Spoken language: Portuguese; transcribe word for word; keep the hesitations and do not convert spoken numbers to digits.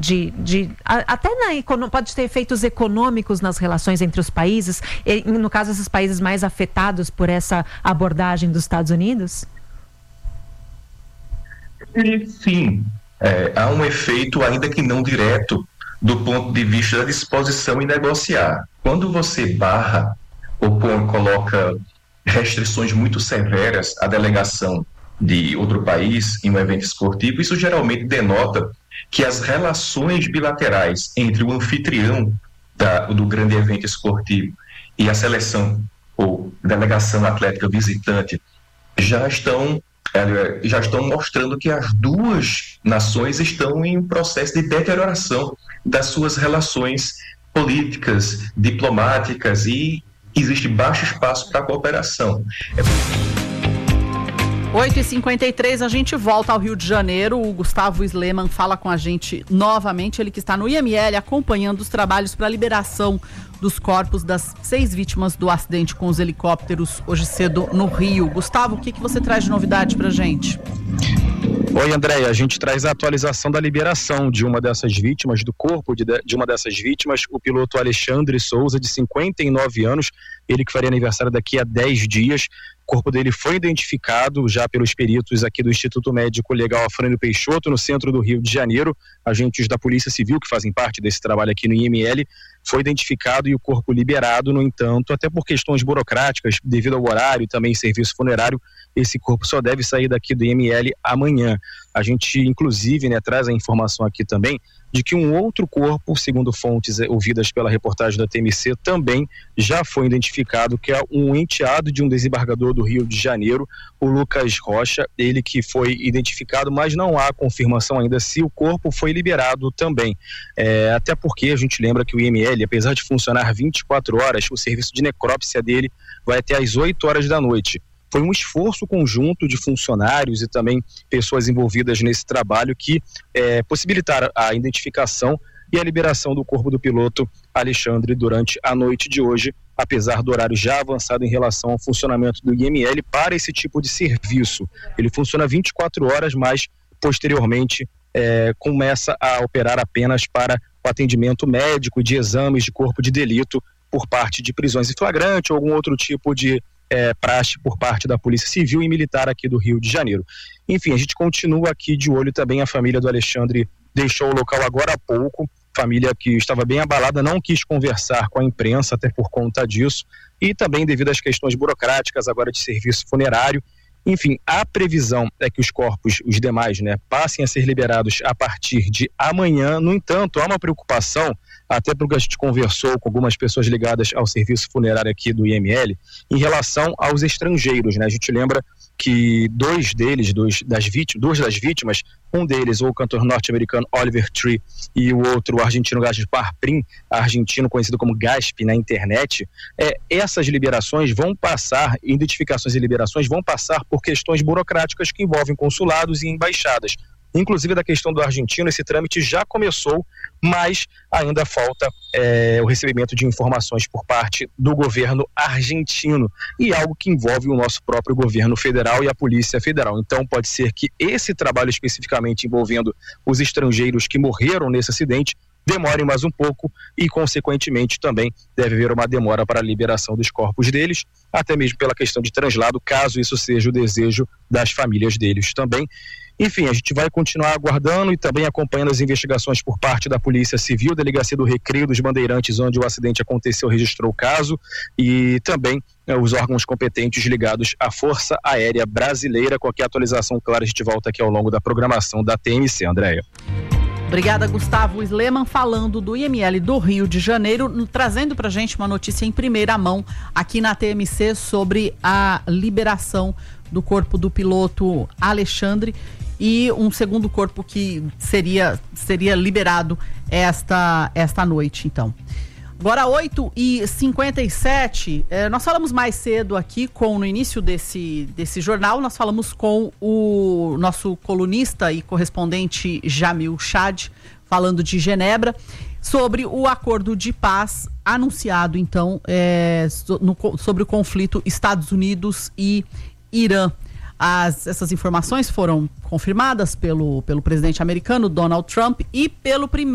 de, de a, até na, pode ter efeitos econômicos nas relações entre os países, e, no caso, esses países mais afetados por essa abordagem dos Estados Unidos? Sim, é, há um efeito, ainda que não direto, do ponto de vista da disposição em negociar. Quando você barra ou põe, coloca restrições muito severas à delegação de outro país em um evento esportivo, isso geralmente denota que as relações bilaterais entre o anfitrião da, do grande evento esportivo e a seleção ou delegação atlética visitante já estão, já estão mostrando que as duas nações estão em um processo de deterioração das suas relações políticas, diplomáticas, e existe baixo espaço para a cooperação. oito e cinquenta e três, a gente volta ao Rio de Janeiro. O Gustavo Sleman fala com a gente novamente, ele que está no I M L acompanhando os trabalhos para a liberação dos corpos das seis vítimas do acidente com os helicópteros hoje cedo no Rio. Gustavo, o que, que você traz de novidade para a gente? Oi, Andréia, a gente traz a atualização da liberação de uma dessas vítimas, do corpo de, de uma dessas vítimas, o piloto Alexandre Souza, de cinquenta e nove anos, ele que faria aniversário daqui a dez dias. O corpo dele foi identificado já pelos peritos aqui do Instituto Médico Legal Afrânio Peixoto, no centro do Rio de Janeiro. Agentes da Polícia Civil, que fazem parte desse trabalho aqui no I M L, foi identificado e o corpo liberado. No entanto, até por questões burocráticas, devido ao horário e também serviço funerário, esse corpo só deve sair daqui do I M L amanhã. A gente, inclusive, né, traz a informação aqui também de que um outro corpo, segundo fontes ouvidas pela reportagem da T M C, também já foi identificado, que é um enteado de um desembargador do Rio de Janeiro, o Lucas Rocha, ele que foi identificado, mas não há confirmação ainda se o corpo foi liberado também. É, até porque a gente lembra que o I M L, apesar de funcionar vinte e quatro horas, o serviço de necrópsia dele vai até às oito horas da noite. Foi um esforço conjunto de funcionários e também pessoas envolvidas nesse trabalho que é, possibilitaram a identificação e a liberação do corpo do piloto Alexandre durante a noite de hoje, apesar do horário já avançado em relação ao funcionamento do I M L para esse tipo de serviço. Ele funciona vinte e quatro horas, mas posteriormente é, começa a operar apenas para o atendimento médico e de exames de corpo de delito por parte de prisões em flagrante ou algum outro tipo de É, praxe por parte da Polícia Civil e Militar aqui do Rio de Janeiro. Enfim, a gente continua aqui de olho também. A família do Alexandre deixou o local agora há pouco, família que estava bem abalada, não quis conversar com a imprensa até por conta disso, e também devido às questões burocráticas agora de serviço funerário. Enfim, a previsão é que os corpos, os demais, né, passem a ser liberados a partir de amanhã. No entanto, há uma preocupação, até porque a gente conversou com algumas pessoas ligadas ao serviço funerário aqui do I M L, em relação aos estrangeiros, né? A gente lembra que dois deles, dois das vítimas, duas das vítimas, um deles, o cantor norte-americano Oliver Tree, e o outro, o argentino Gaspar Prim, argentino conhecido como Gasp na internet, é, essas liberações vão passar, identificações e liberações vão passar por questões burocráticas que envolvem consulados e embaixadas. Inclusive da questão do argentino, esse trâmite já começou, mas ainda falta é, o recebimento de informações por parte do governo argentino, e algo que envolve o nosso próprio governo federal e a Polícia Federal. Então pode ser que esse trabalho especificamente envolvendo os estrangeiros que morreram nesse acidente demore mais um pouco e, consequentemente, também deve haver uma demora para a liberação dos corpos deles, até mesmo pela questão de translado, caso isso seja o desejo das famílias deles também. Enfim, a gente vai continuar aguardando e também acompanhando as investigações por parte da Polícia Civil, Delegacia do Recreio dos Bandeirantes, onde o acidente aconteceu, registrou o caso, e também né, os órgãos competentes ligados à Força Aérea Brasileira. Qualquer atualização, claro, a gente volta aqui ao longo da programação da T M C, Andréia. Obrigada, Gustavo Sleman, falando do I M L do Rio de Janeiro, trazendo pra gente uma notícia em primeira mão aqui na T M C sobre a liberação do corpo do piloto Alexandre e um segundo corpo que seria, seria liberado esta, esta noite, então. Agora, oito e cinquenta e sete, eh, nós falamos mais cedo aqui, com, no início desse, desse jornal, nós falamos com o nosso colunista e correspondente Jamil Chad, falando de Genebra, sobre o acordo de paz anunciado, então, eh, so, no, sobre o conflito Estados Unidos e Irã. As, essas informações foram confirmadas pelo, pelo presidente americano Donald Trump e pelo primeiro